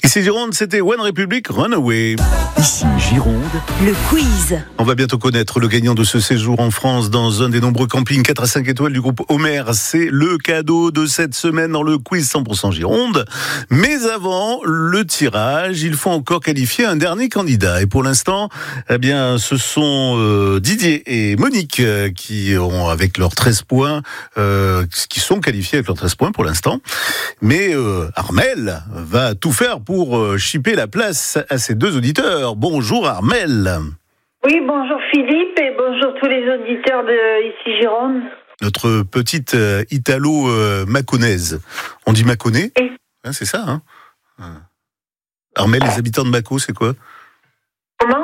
Ici Gironde, c'était One Republic Runaway. Ici Gironde, le quiz. On va bientôt connaître le gagnant de ce séjour en France dans un des nombreux campings 4 à 5 étoiles du groupe Homer. C'est le cadeau de cette semaine dans le quiz 100% Gironde. Mais avant le tirage, il faut encore qualifier un dernier candidat. Et pour l'instant, eh bien, ce sont Didier et Monique qui ont avec leurs 13 points, qui sont qualifiés avec leurs 13 points pour l'instant. Mais Armel va tout faire pour chipper la place à ces deux auditeurs. Bonjour Armel. Oui, bonjour Philippe et bonjour tous les auditeurs de Ici Gironde. Notre petite Italo-Maconaise. On dit Mâconnais ? Hein, c'est ça, hein ? Armel, les habitants de Mâcon, c'est quoi ? Comment ?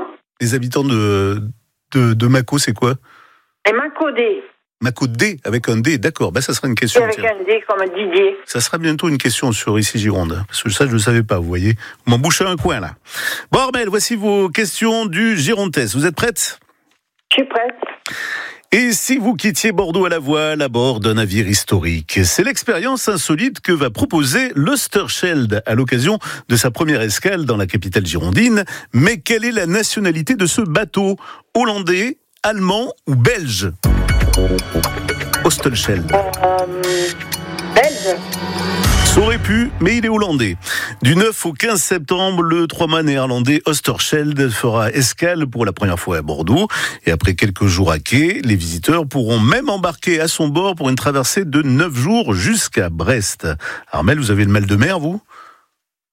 Les habitants de Mâcon, c'est quoi ? Et Macodé. Macodé, avec un D, d'accord. Ça sera une question. Avec un D comme Didier. Ça sera bientôt une question sur Ici Gironde. Parce que ça, je ne le savais pas, vous voyez. Vous m'en bouchez un coin, là. Bon, Armel, voici vos questions du Gironde Test. Vous êtes prête ? Je suis prête. Et si vous quittiez Bordeaux à la voile à bord d'un navire historique ? C'est l'expérience insolite que va proposer l'Oosterschelde à l'occasion de sa première escale dans la capitale girondine. Mais quelle est la nationalité de ce bateau ? Hollandais, allemand ou belge ? Oosterschelde. Belge. Ça aurait pu, mais il est hollandais. Du 9 au 15 septembre, le 3-mâts néerlandais Oosterschelde fera escale pour la première fois à Bordeaux. Et après quelques jours à quai, les visiteurs pourront même embarquer à son bord pour une traversée de 9 jours jusqu'à Brest. Armel, vous avez le mal de mer, vous ? Comment ?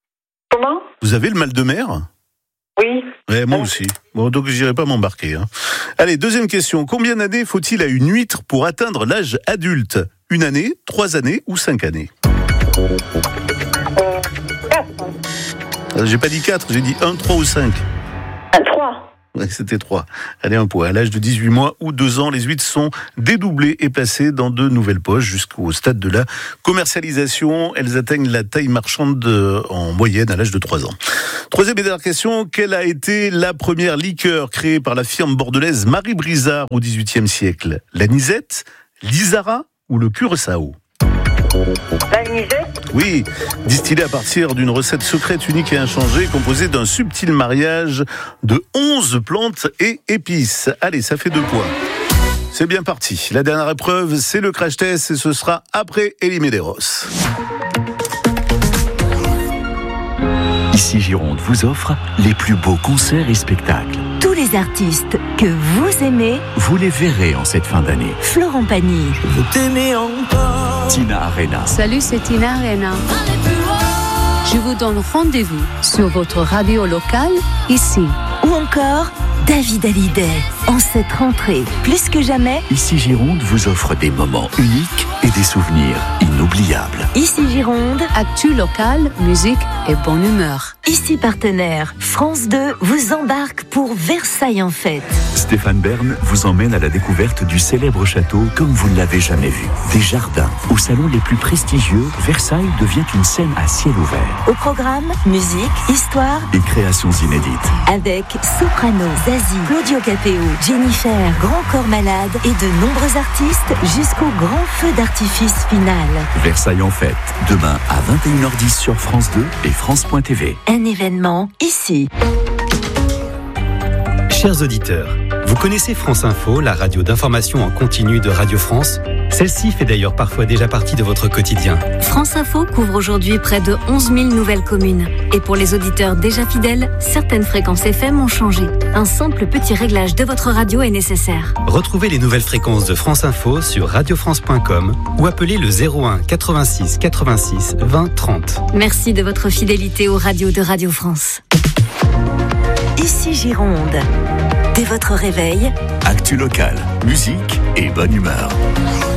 Vous avez le mal de mer ? Oui. Ouais, moi aussi. Bon, donc j'irai pas m'embarquer. Hein. Allez, deuxième question. Combien d'années faut-il à une huître pour atteindre l'âge adulte ? 1 année, 3 années ou 5 années ? 4. J'ai pas dit 4, j'ai dit 1, 3 ou 5. 3. Ouais, c'était 3. Allez, un point. À l'âge de 18 mois ou 2 ans, les huîtres sont dédoublées et placées dans de nouvelles poches jusqu'au stade de la commercialisation. Elles atteignent la taille marchande en moyenne à l'âge de 3 ans. Troisième et dernière question. Quelle a été la première liqueur créée par la firme bordelaise Marie Brizard au XVIIIe siècle ? L'anisette, l'Isara ou le curaçao ? L'anisette ? Oui, distillé à partir d'une recette secrète unique et inchangée, composée d'un subtil mariage de 11 plantes et épices. Allez, ça fait 2 points. C'est bien parti. La dernière épreuve, c'est le crash test et ce sera après Elie Medeiros. Ici Gironde vous offre les plus beaux concerts et spectacles. Tous les artistes que vous aimez, Vous les verrez en cette fin d'année. Florent Pagny, Vous t'aimez encore. Tina Arena. Salut, c'est Tina Arena. Je vous donne rendez-vous sur votre radio locale, ici. ou encore David Hallyday. En cette rentrée, plus que jamais, Ici Gironde vous offre des moments uniques et des souvenirs inoubliables. Ici Gironde, Actu locale, musique et bonne humeur. ici partenaire, France 2 vous embarque pour Versailles en fête. Stéphane Bern vous emmène à la découverte du célèbre château comme vous ne l'avez jamais vu. Des jardins aux salons les plus prestigieux, Versailles devient une scène à ciel ouvert. Au programme, musique, histoire, Et créations inédites. avec Soprano, Zazie, Claudio Capéo, Jennifer, Grand Corps Malade et de nombreux artistes jusqu'au grand feu d'artifice final. Versailles en fête, demain à 21h10 sur France 2 et France.tv. Un événement ici. Chers auditeurs, vous connaissez France Info, la radio d'information en continu de Radio France ? Celle-ci fait d'ailleurs parfois déjà partie de votre quotidien. France Info couvre aujourd'hui près de 11 000 nouvelles communes. Et pour les auditeurs déjà fidèles, certaines fréquences FM ont changé. Un simple petit réglage de votre radio est nécessaire. Retrouvez les nouvelles fréquences de France Info sur radiofrance.com ou appelez le 01 86 86 20 30. Merci de votre fidélité aux radios de Radio France. Ici Gironde. Dès votre réveil, Actu locale, musique et bonne humeur.